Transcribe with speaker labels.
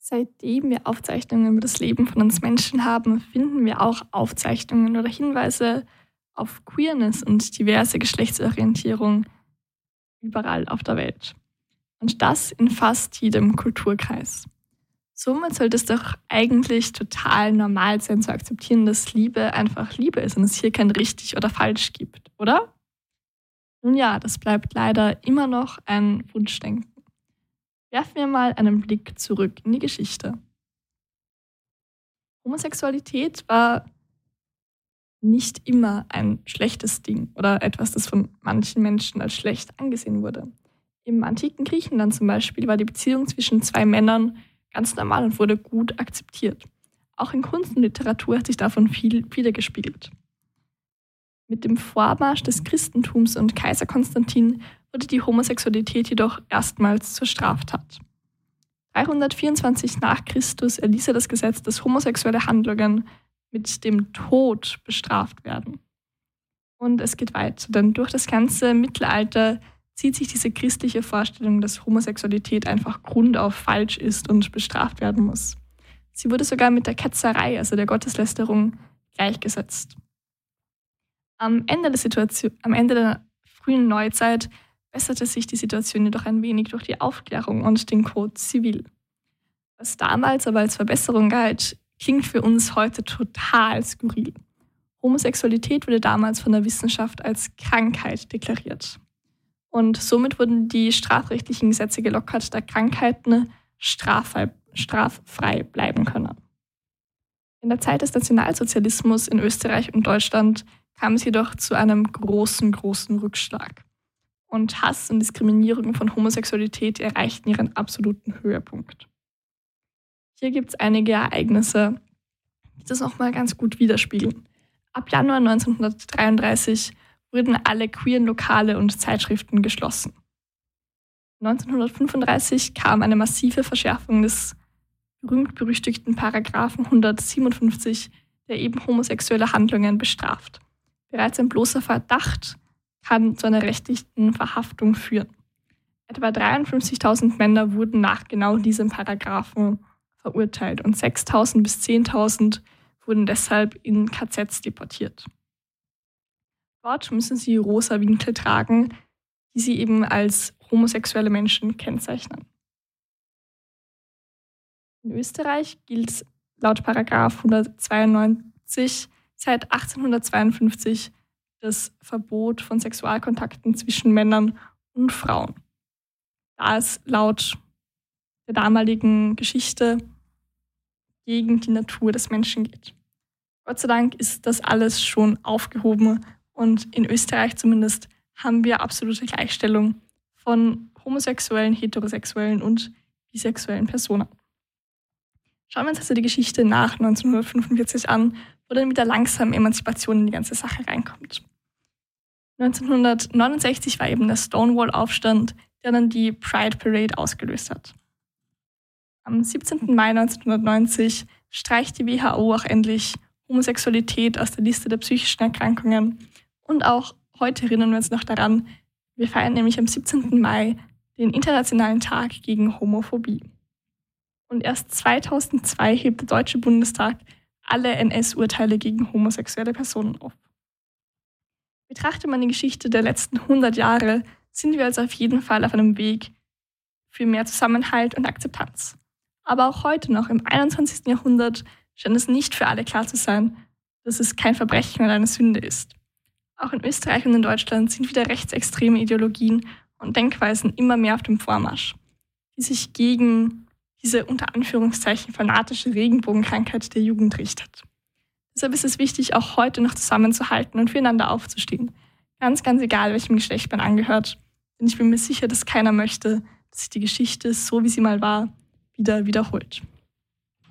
Speaker 1: Seitdem wir Aufzeichnungen über das Leben von uns Menschen haben, finden wir auch Aufzeichnungen oder Hinweise auf Queerness und diverse Geschlechtsorientierung überall auf der Welt. Und das in fast jedem Kulturkreis. Somit sollte es doch eigentlich total normal sein zu akzeptieren, dass Liebe einfach Liebe ist und es hier kein richtig oder falsch gibt, oder? Nun ja, das bleibt leider immer noch ein Wunschdenken. Werfen wir mal einen Blick zurück in die Geschichte. Homosexualität war nicht immer ein schlechtes Ding oder etwas, das von manchen Menschen als schlecht angesehen wurde. Im antiken Griechenland zum Beispiel war die Beziehung zwischen zwei Männern ganz normal und wurde gut akzeptiert. Auch in Kunst und Literatur hat sich davon viel wiedergespiegelt. Mit dem Vormarsch des Christentums und Kaiser Konstantin wurde die Homosexualität jedoch erstmals zur Straftat. 324 nach Christus erließ er das Gesetz, dass homosexuelle Handlungen mit dem Tod bestraft werden. Und es geht weiter, denn durch das ganze Mittelalter zieht sich diese christliche Vorstellung, dass Homosexualität einfach grundauf falsch ist und bestraft werden muss. Sie wurde sogar mit der Ketzerei, also der Gotteslästerung, gleichgesetzt. Am Ende der frühen Neuzeit besserte sich die Situation jedoch ein wenig durch die Aufklärung und den Code Civil. Was damals aber als Verbesserung galt, klingt für uns heute total skurril. Homosexualität wurde damals von der Wissenschaft als Krankheit deklariert. Und somit wurden die strafrechtlichen Gesetze gelockert, da Krankheiten straffrei bleiben können. In der Zeit des Nationalsozialismus in Österreich und Deutschland kam es jedoch zu einem großen Rückschlag. Und Hass und Diskriminierung von Homosexualität erreichten ihren absoluten Höhepunkt. Hier gibt es einige Ereignisse, die das nochmal ganz gut widerspiegeln. Ab Januar 1933 wurden alle queeren Lokale und Zeitschriften geschlossen. 1935 kam eine massive Verschärfung des berühmt-berüchtigten Paragraphen 157, der eben homosexuelle Handlungen bestraft. Bereits ein bloßer Verdacht kann zu einer rechtlichen Verhaftung führen. Etwa 53.000 Männer wurden nach genau diesem Paragraphen verurteilt und 6.000 bis 10.000 wurden deshalb in KZs deportiert. Dort müssen sie rosa Winkel tragen, die sie eben als homosexuelle Menschen kennzeichnen. In Österreich gilt laut Paragraph 192 seit 1852 das Verbot von Sexualkontakten zwischen Männern und Frauen, da es laut der damaligen Geschichte gegen die Natur des Menschen geht. Gott sei Dank ist das alles schon aufgehoben und in Österreich zumindest haben wir absolute Gleichstellung von homosexuellen, heterosexuellen und bisexuellen Personen. Schauen wir uns also die Geschichte nach 1945 an, wo dann wieder langsam Emanzipation in die ganze Sache reinkommt. 1969 war eben der Stonewall-Aufstand, der dann die Pride Parade ausgelöst hat. Am 17. Mai 1990 streicht die WHO auch endlich Homosexualität aus der Liste der psychischen Erkrankungen. Und auch heute erinnern wir uns noch daran, wir feiern nämlich am 17. Mai den Internationalen Tag gegen Homophobie. Und erst 2002 hebt der Deutsche Bundestag alle NS-Urteile gegen homosexuelle Personen auf. Betrachtet man die Geschichte der letzten 100 Jahre, sind wir also auf jeden Fall auf einem Weg für mehr Zusammenhalt und Akzeptanz. Aber auch heute noch, im 21. Jahrhundert, scheint es nicht für alle klar zu sein, dass es kein Verbrechen oder eine Sünde ist. Auch in Österreich und in Deutschland sind wieder rechtsextreme Ideologien und Denkweisen immer mehr auf dem Vormarsch, die sich gegen diese unter Anführungszeichen fanatische Regenbogenkrankheit der Jugend richtet. Deshalb ist es wichtig, auch heute noch zusammenzuhalten und füreinander aufzustehen. Ganz egal, welchem Geschlecht man angehört. Denn ich bin mir sicher, dass keiner möchte, dass sich die Geschichte, so wie sie mal war, wieder wiederholt.